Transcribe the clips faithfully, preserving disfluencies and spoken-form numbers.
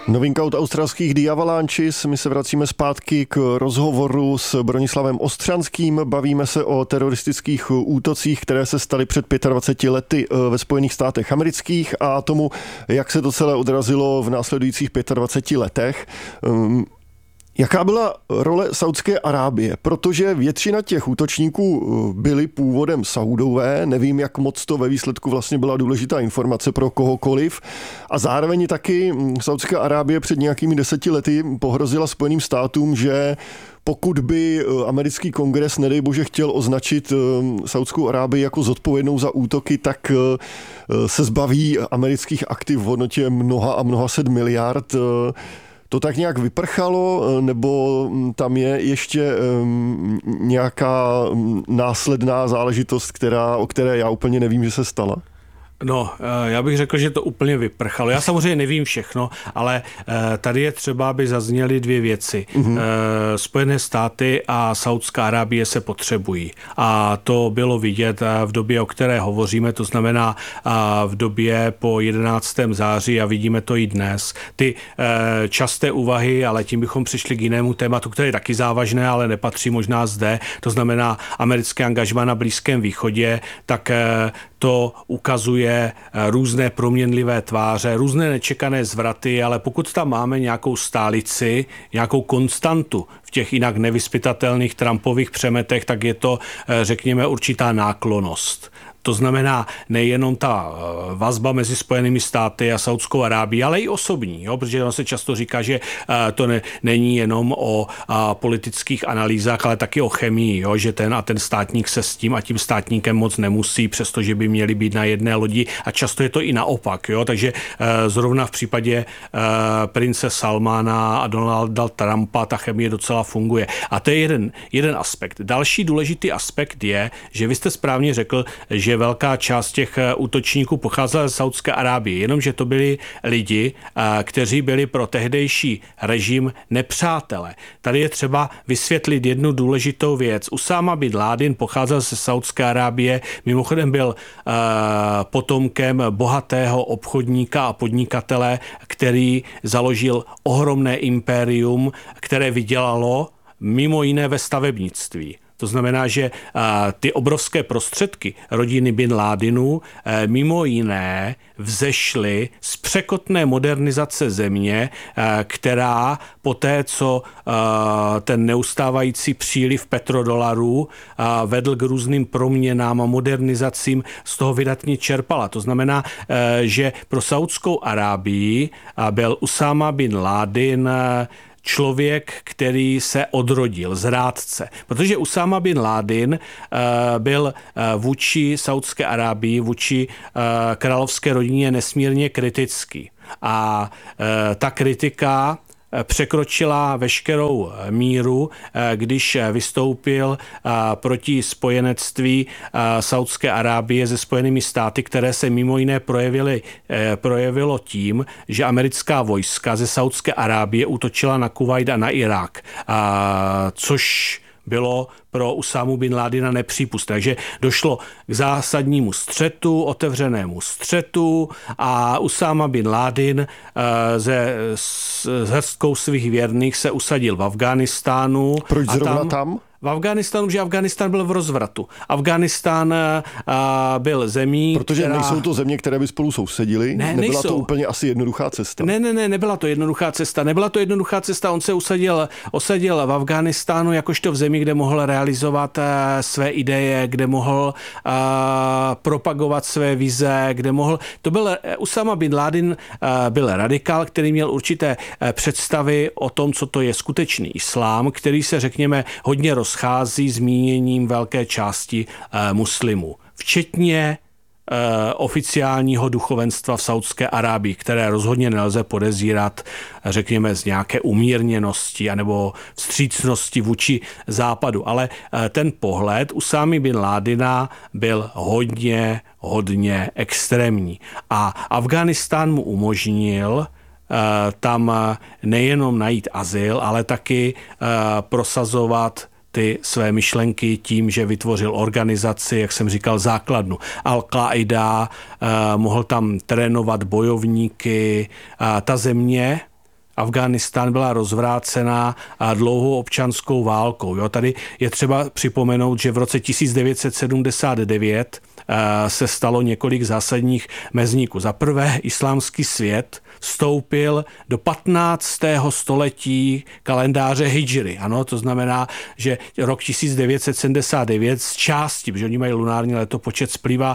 Novinka od australských The Avalanches. My se vracíme zpátky k rozhovoru s Bronislavem Ostřanským. Bavíme se o teroristických útocích, které se staly před dvaceti pěti lety ve Spojených státech amerických a tomu, jak se to celé odrazilo v následujících dvaceti pěti letech. Jaká byla role Saudské Arábie? Protože většina těch útočníků byli původem Saudové, nevím, jak moc to ve výsledku vlastně byla důležitá informace pro kohokoliv. A zároveň taky Saudská Arábie před nějakými deseti lety pohrozila Spojeným státům, že pokud by americký kongres, nedej bože, chtěl označit Saudskou Arábii jako zodpovědnou za útoky, tak se zbaví amerických aktiv v hodnotě mnoha a mnoha set miliard. To tak nějak vyprchalo, nebo tam je ještě nějaká následná záležitost, která, o které já úplně nevím, že se stala? No, já bych řekl, že to úplně vyprchalo. Já samozřejmě nevím všechno, ale tady je třeba, aby zazněly dvě věci. Mm-hmm. Spojené státy a Saudská Arábie se potřebují. A to bylo vidět v době, o které hovoříme, to znamená v době po jedenáctého září a vidíme to i dnes. Ty časté úvahy, ale tím bychom přišli k jinému tématu, které je taky závažné, ale nepatří možná zde, to znamená americké angažmá na Blízkém východě, tak to ukazuje různé proměnlivé tváře, různé nečekané zvraty, ale pokud tam máme nějakou stálici, nějakou konstantu v těch jinak nevyzpytatelných Trumpových přemetech, tak je to, řekněme, určitá náklonnost. To znamená nejenom ta vazba mezi Spojenými státy a Saudskou Arábií, ale i osobní, jo? Protože on se často říká, že to ne, není jenom o a, politických analýzách, ale taky o chemii, jo? Že ten a ten státník se s tím a tím státníkem moc nemusí, přestože by měli být na jedné lodi a často je to i naopak. Jo? Takže e, zrovna v případě e, prince Salmana a Donalda Trumpa ta chemie docela funguje. A to je jeden, jeden aspekt. Další důležitý aspekt je, že vy jste správně řekl, že velká část těch útočníků pocházela ze Saudské Arábie, jenomže to byli lidi, kteří byli pro tehdejší režim nepřátelé. Tady je třeba vysvětlit jednu důležitou věc. Usáma bin Ládin pocházel ze Saudské Arábie, mimochodem byl potomkem bohatého obchodníka a podnikatele, který založil ohromné impérium, které vydělalo mimo jiné ve stavebnictví. To znamená, že ty obrovské prostředky rodiny bin Ládinů mimo jiné vzešly z překotné modernizace země, která poté, co ten neustávající příliv petrodolarů vedl k různým proměnám a modernizacím, z toho vydatně čerpala. To znamená, že pro Saudskou Arábii byl Usáma bin Ládin člověk, který se odrodil z rádce. Protože Usáma bin Ládin uh, byl uh, vůči Saudské Arábii, vůči uh, královské rodině nesmírně kritický. A uh, ta kritika překročila veškerou míru, když vystoupil proti spojenectví Saudské Arábie se Spojenými státy, které se mimo jiné projevily, projevilo tím, že americká vojska ze Saudské Arábie útočila na Kuvajt a na Irák, což bylo pro Usámu bin Ládina nepřípustné. Takže došlo k zásadnímu střetu, otevřenému střetu a Usáma bin Ládin ze, s hrstkou svých věrných se usadil v Afghánistánu. Proč zrovna tam? tam? V Afghánistánu, že Afghánistán byl v rozvratu. Afghánistán byl zemí, Protože která... nejsou to země, které by spolu sousedily? Ne, Nebyla nejsou. to úplně asi jednoduchá cesta? Ne, ne, ne, nebyla to jednoduchá cesta. Nebyla to jednoduchá cesta. On se usadil, osadil v Afghánistánu jakožto v zemi, kde mohl realizovat své ideje, kde mohl uh, propagovat své vize, kde mohl... To byl Usáma bin Ládin, uh, byl radikál, který měl určité uh, představy o tom, co to je skutečný islám, který se, řekněme, hodně roz schází zmíněním velké části e, muslimů, včetně e, oficiálního duchovenstva v Saudské Arábii, které rozhodně nelze podezírat, řekněme, z nějaké umírněnosti anebo vstřícnosti vůči západu. Ale e, ten pohled Usámy bin Ládina byl hodně, hodně extrémní. A Afghánistán mu umožnil tam nejenom najít azyl, ale taky prosazovat ty své myšlenky tím, že vytvořil organizaci, jak jsem říkal, základnu Al-Qaida, mohl tam trénovat bojovníky. Ta země Afghánistán byla rozvrácená dlouhou občanskou válkou. Jo, tady je třeba připomenout, že v roce tisíc devět set sedmdesát devět se stalo několik zásadních mezníků. Za prvé, islámský svět vstoupil do patnáctého století kalendáře hidžry. Ano, to znamená, že rok tisíc devět set sedmdesát devět z části, protože oni mají lunární letopočet, splývá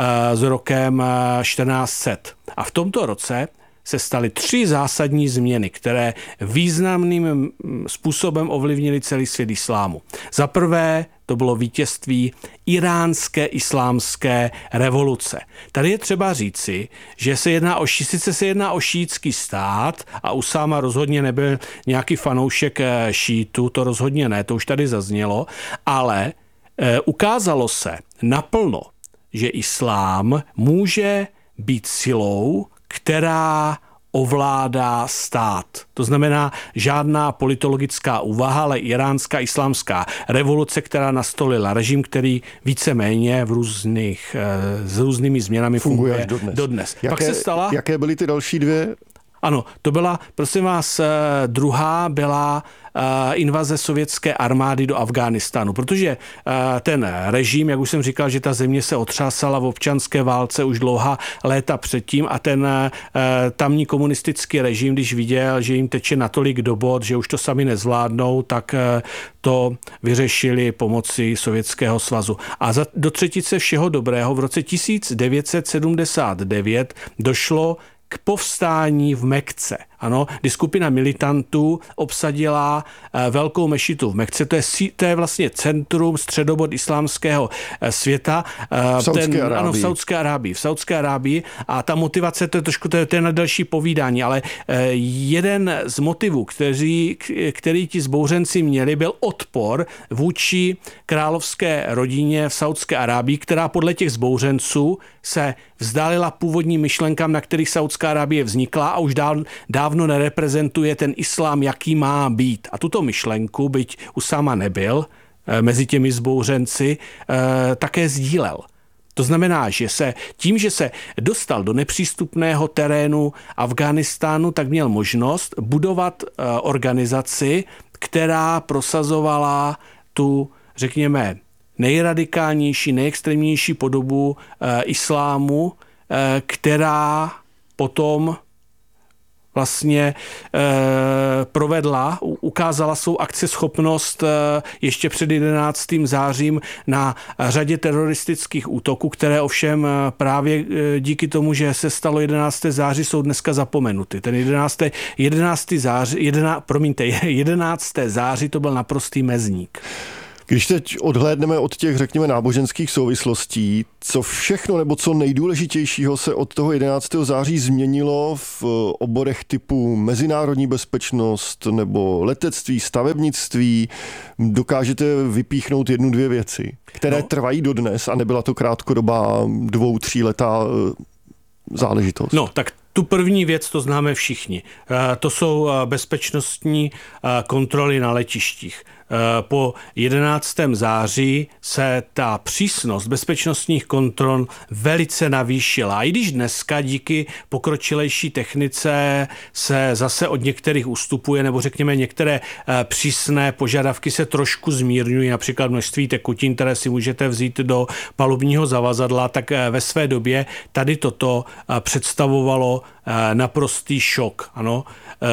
s rokem čtrnáct set. A v tomto roce se staly tři zásadní změny, které významným způsobem ovlivnily celý svět islámu. Za prvé to bylo vítězství iránské islámské revoluce. Tady je třeba říci, že se jedná o, sice se jedná o šíitský stát a Usáma rozhodně nebyl nějaký fanoušek šíitů, to rozhodně ne, to už tady zaznělo, ale e, ukázalo se naplno, že islám může být silou, která ovládá stát. To znamená žádná politologická úvaha, ale iránská islámská revoluce, která nastolila režim, který víceméně v různých, s různými změnami funguje, funguje dodnes. dodnes. Jaké, Pak se stala... Jaké byly ty další dvě? Ano, to byla, prosím vás, druhá byla invaze sovětské armády do Afghánistánu, protože ten režim, jak už jsem říkal, že ta země se otřásala v občanské válce už dlouhá léta předtím a ten tamní komunistický režim, když viděl, že jim teče natolik do bod, že už to sami nezvládnou, tak to vyřešili pomocí Sovětského svazu. A za, do třetice všeho dobrého v roce tisíc devět set sedmdesát devět došlo k povstání v Mekce. Ano, kdy skupina militantů obsadila velkou mešitu v Mekce. To je, to je vlastně centrum, středobod islámského světa. V Saudské Arábii. Ano, v Saudské Arábii. V Saudské Arábii. A ta motivace, to je trošku to je, to je na další povídání, ale jeden z motivů, který, který ti zbouřenci měli, byl odpor vůči královské rodině v Saudské Arábii, která podle těch zbouřenců se vzdálila původním myšlenkám, na kterých Saudská Arábie vznikla a už dávno, dávno nereprezentuje ten islám, jaký má být. A tuto myšlenku, byť Usáma nebyl mezi těmi zbouřenci, také sdílel. To znamená, že se tím, že se dostal do nepřístupného terénu Afghánistánu, tak měl možnost budovat organizaci, která prosazovala tu, řekněme, nejradikálnější, nejextrémnější podobu e, islámu, e, která potom vlastně e, provedla, ukázala svou akceschopnost e, ještě před jedenáctým zářím na řadě teroristických útoků, které ovšem právě e, díky tomu, že se stalo jedenácté září, jsou dneska zapomenuty. Ten jedenácté, jedenácté září, jedená, promiňte, jedenácté září to byl naprostý mezník. Když teď odhlédneme od těch, řekněme, náboženských souvislostí, co všechno nebo co nejdůležitějšího se od toho jedenáctého září změnilo v oborech typu mezinárodní bezpečnost nebo letectví, stavebnictví, dokážete vypíchnout jednu, dvě věci, které no. trvají dodnes a nebyla to krátkodobá dvou, tříletá záležitost? No, tak tu první věc to známe všichni. To jsou bezpečnostní kontroly na letištích. Po jedenáctém září se ta přísnost bezpečnostních kontrol velice navýšila. A i když dneska díky pokročilejší technice se zase od některých ustupuje, nebo řekněme některé přísné požadavky se trošku zmírňují, například množství tekutin, které si můžete vzít do palubního zavazadla, tak ve své době tady toto představovalo naprostý šok. Ano.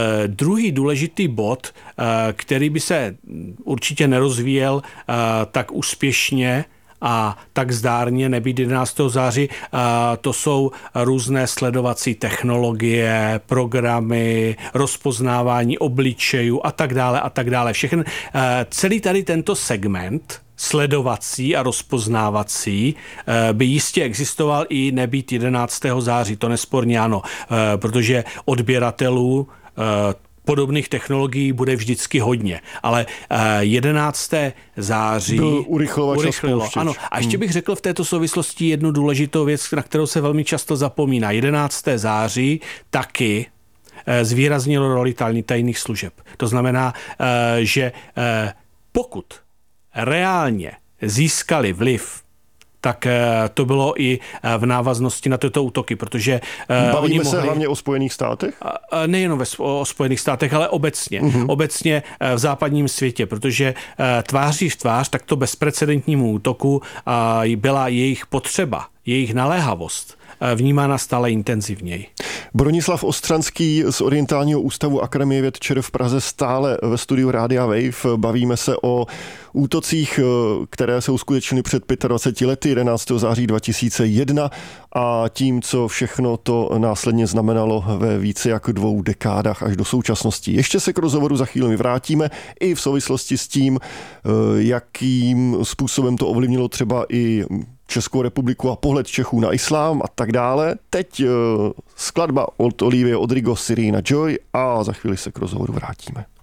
Druhý důležitý bod, který by se určitě nerozvíjel tak úspěšně a tak zdárně nebýt jedenáctého září, to jsou různé sledovací technologie, programy, rozpoznávání obličejů a tak dále a tak dále. Všechny, celý tady tento segment sledovací a rozpoznávací by jistě existoval i nebýt jedenáctého září, to nesporně ano, protože odběratelů podobných technologií bude vždycky hodně, ale jedenáctého září byl urychlovač urychlilo. Ano. A ještě bych řekl v této souvislosti jednu důležitou věc, na kterou se velmi často zapomíná. jedenáctého září taky zvýraznilo roli tajných služeb. To znamená, že pokud reálně získali vliv tak to bylo i v návaznosti na tyto útoky, protože Bavíme se mohli... hlavně o Spojených státech? Nejenom ve, o Spojených státech, ale obecně. Uh-huh. Obecně v západním světě, protože tváří v tvář takto bezprecedentnímu útoku byla jejich potřeba, jejich naléhavost vnímána stále intenzivněji. Bronislav Ostřanský z Orientálního ústavu Akademie věd ČR v Praze stále ve studiu Rádia Wave. Bavíme se o útocích, které se uskutečnily před dvaceti pěti lety, jedenáctého září dva tisíce jedna, a tím, co všechno to následně znamenalo ve více jak dvou dekádách až do současnosti. Ještě se k rozhovoru za chvíli vrátíme i v souvislosti s tím, jakým způsobem to ovlivnilo třeba i Českou republiku a pohled Čechů na islám a tak dále. Teď skladba od Olivie Rodrigo, Sirena Joy, a za chvíli se k rozhovoru vrátíme.